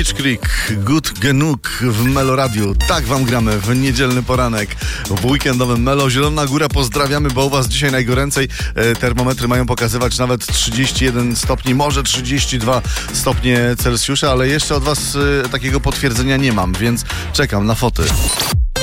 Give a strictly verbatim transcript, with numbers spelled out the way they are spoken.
Beach Creek, Good Genuk w Melo Radiu. Tak wam gramy w niedzielny poranek, w weekendowym Melo. Zielona Góra, pozdrawiamy, bo u was dzisiaj najgoręcej. E, termometry mają pokazywać nawet trzydzieści jeden stopni, może trzydzieści dwa stopnie Celsjusza, ale jeszcze od was e, takiego potwierdzenia nie mam, więc czekam na foty.